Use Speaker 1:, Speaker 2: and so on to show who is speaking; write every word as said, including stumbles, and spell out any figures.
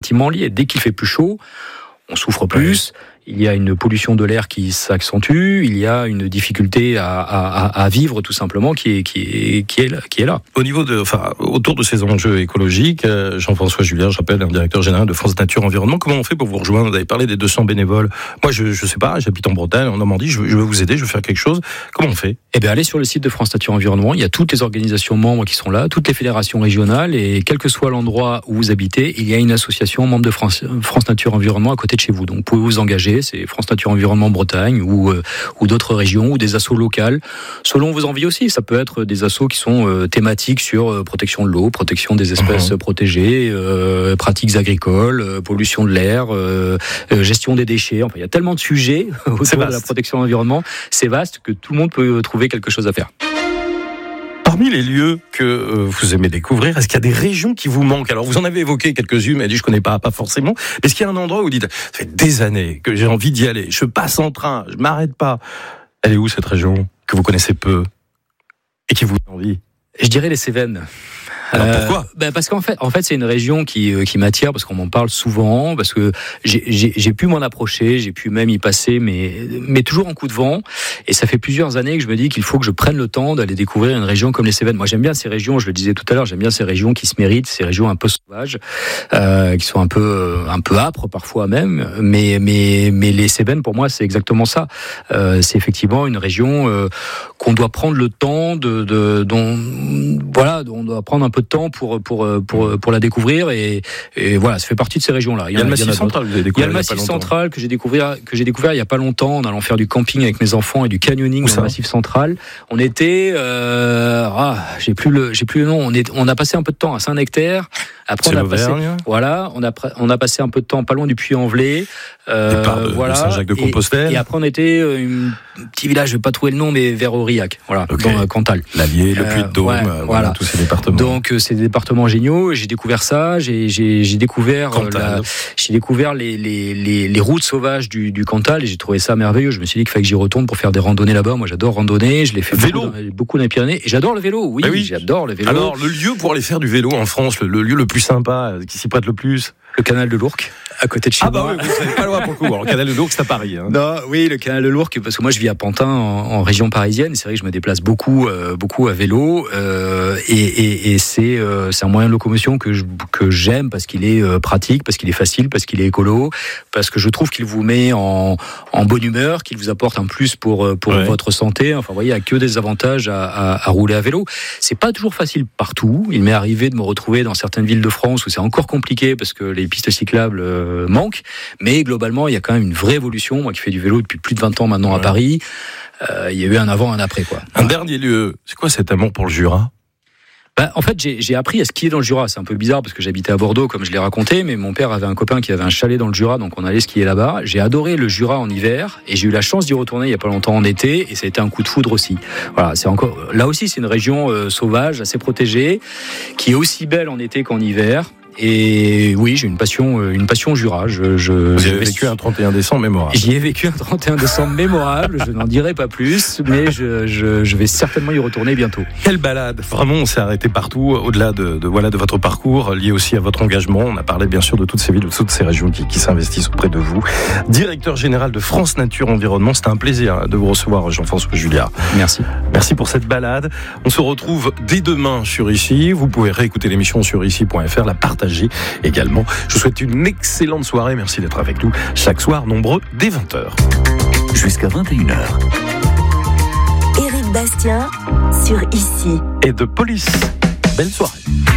Speaker 1: intimement lié. Dès qu'il fait plus chaud, on souffre plus. Ouais. Il y a une pollution de l'air qui s'accentue, il y a une difficulté à, à, à vivre tout simplement qui est, qui, est, qui, est là, qui est là.
Speaker 2: Au niveau de, enfin, autour de ces enjeux écologiques, Jean-François Julliard, je rappelle, un directeur général de France Nature Environnement, comment on fait pour vous rejoindre ? Vous avez parlé des deux cents bénévoles. Moi, je ne sais pas, j'habite en Bretagne, en Normandie, je veux, je veux vous aider, je veux faire quelque chose. Comment on fait ?
Speaker 1: Eh bien, allez sur le site de France Nature Environnement, il y a toutes les organisations membres qui sont là, toutes les fédérations régionales, et quel que soit l'endroit où vous habitez, il y a une association membre de France, France Nature Environnement à côté de chez vous. Donc, vous pouvez vous engager, c'est France Nature Environnement Bretagne ou, euh, ou d'autres régions ou des assos locales selon vos envies aussi. Ça peut être des assos qui sont euh, thématiques sur euh, protection de l'eau, protection des espèces mmh. protégées, euh, pratiques agricoles, euh, pollution de l'air, euh, euh, gestion des déchets. Enfin, il y a tellement de sujets autour de la protection de l'environnement. C'est vaste que tout le monde peut trouver quelque chose à faire.
Speaker 2: Parmi les lieux que euh, vous aimez découvrir, est-ce qu'il y a des régions qui vous manquent ? Alors, vous en avez évoqué quelques-unes, mais dit je connais pas, pas forcément. Est-ce qu'il y a un endroit où vous dites, ça fait des années que j'ai envie d'y aller, je passe en train, je m'arrête pas. Elle est où cette région que vous connaissez peu et qui vous donne envie ?
Speaker 1: Je dirais les Cévennes.
Speaker 2: Alors pourquoi ?
Speaker 1: euh, ben parce qu'en fait, en fait, c'est une région qui euh, qui m'attire parce qu'on m'en parle souvent, parce que j'ai j'ai, j'ai pu m'en approcher, j'ai pu même y passer, mais mais toujours en coup de vent. Et ça fait plusieurs années que je me dis qu'il faut que je prenne le temps d'aller découvrir une région comme les Cévennes. Moi, j'aime bien ces régions. Je le disais tout à l'heure, j'aime bien ces régions qui se méritent, ces régions un peu sauvages, euh, qui sont un peu un peu âpres parfois même. Mais mais mais les Cévennes, pour moi, c'est exactement ça. Euh, c'est effectivement une région euh, qu'on doit prendre le temps de, de dont voilà, on doit prendre un peu de temps pour pour pour pour la découvrir et, et voilà, ça fait partie de ces régions-là.
Speaker 2: Il y a, il y a le Massif central, vous avez découvert.
Speaker 1: Il y a le Massif central que j'ai découvert que j'ai découvert il y a pas longtemps en allant faire du camping avec mes enfants et du canyoning dans le Massif central. On était euh, ah, j'ai plus le j'ai plus le nom, on est on a passé un peu de temps à Saint-Nectaire. Après,
Speaker 2: c'est
Speaker 1: on a
Speaker 2: l'Auvergne.
Speaker 1: passé, voilà, on a on a passé un peu de temps pas loin du Puy-en-Velay.
Speaker 2: Euh, Départ de, voilà, de Saint-Jacques-de-Compostelle.
Speaker 1: Et, et après, on était euh, un petit village, je vais pas trouver le nom, mais vers Aurillac, voilà, okay. dans euh, Cantal.
Speaker 2: l'Allier, le Puy-de-Dôme,
Speaker 1: euh, ouais,
Speaker 2: voilà,
Speaker 1: voilà,
Speaker 2: tous ces départements.
Speaker 1: Donc, euh, c'est des départements géniaux. J'ai découvert ça. J'ai j'ai j'ai découvert euh, la, j'ai découvert les les les les routes sauvages du du Cantal et j'ai trouvé ça merveilleux. Je me suis dit qu'il fallait que j'y retourne pour faire des randonnées là-bas. Moi, j'adore randonner. Je l'ai fait
Speaker 2: vélo.
Speaker 1: beaucoup dans, beaucoup dans les Pyrénées et j'adore le vélo. Oui,
Speaker 2: bah oui,
Speaker 1: j'adore le vélo.
Speaker 2: Alors, le lieu pour aller faire du vélo en France, le, le lieu le plus sympa, qui s'y prête le plus?
Speaker 1: Le canal de l'Ourcq, à côté de chez
Speaker 2: ah
Speaker 1: moi.
Speaker 2: Ah bah oui, vous savez pas loin pour le coup. Alors, le canal de l'Ourcq, c'est à Paris. Hein.
Speaker 1: Non, oui, le canal de l'Ourcq, parce que moi je vis à Pantin, en, en région parisienne. C'est vrai que je me déplace beaucoup, euh, beaucoup à vélo, euh, et, et, et c'est, euh, c'est un moyen de locomotion que je, que j'aime parce qu'il est euh, pratique, parce qu'il est facile, parce qu'il est écolo, parce que je trouve qu'il vous met en, en bonne humeur, qu'il vous apporte un plus pour pour ouais. votre santé. Enfin, vous voyez, il n'y a que des avantages à, à, à rouler à vélo. C'est pas toujours facile partout. Il m'est arrivé de me retrouver dans certaines villes de France où c'est encore compliqué parce que les pistes cyclables euh, manquent, mais globalement il y a quand même une vraie évolution. Moi qui fais du vélo depuis plus de vingt ans maintenant ouais. à Paris, euh, il y a eu un avant, un après quoi.
Speaker 2: Un dernier lieu, c'est quoi cet amour pour le Jura?
Speaker 1: Bah, en fait, j'ai, j'ai appris à skier dans le Jura. C'est un peu bizarre parce que j'habitais à Bordeaux, comme je l'ai raconté, mais mon père avait un copain qui avait un chalet dans le Jura, donc on allait skier là-bas. J'ai adoré le Jura en hiver et j'ai eu la chance d'y retourner il y a pas longtemps en été et ça a été un coup de foudre aussi. Voilà, c'est encore là aussi c'est une région euh, sauvage, assez protégée, qui est aussi belle en été qu'en hiver. Et oui, j'ai une passion, une passion Jura. Je, je,
Speaker 2: Vous avez vécu un trente et un décembre mémorable.
Speaker 1: J'y ai vécu un trente et un décembre mémorable. Je n'en dirai pas plus, mais je, je, je vais certainement y retourner bientôt.
Speaker 2: Quelle balade! Vraiment, on s'est arrêté partout, au-delà de, de, voilà, de votre parcours, lié aussi à votre engagement. On a parlé bien sûr de toutes ces villes, de toutes ces régions qui, qui s'investissent auprès de vous. Directeur général de France Nature Environnement, c'était un plaisir de vous recevoir, Jean-François Julliard.
Speaker 1: Merci.
Speaker 2: Merci pour cette balade. On se retrouve dès demain sur Ici. Vous pouvez réécouter l'émission sur ici point f r, la partager également. Je vous souhaite une excellente soirée. Merci d'être avec nous chaque soir, nombreux, dès vingt heures.
Speaker 3: Jusqu'à vingt et une heures.
Speaker 4: Éric Bastien sur Ici.
Speaker 2: Et de Police. Belle soirée.